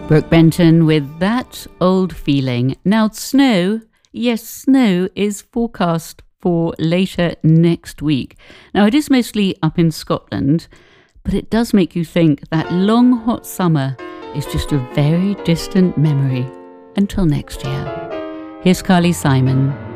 Brooke Benton with That Old Feeling. Now, snow is forecast for later next week. Now, it is mostly up in Scotland, but it does make you think that long, hot summer is just a very distant memory until next year. Here's Carly Simon.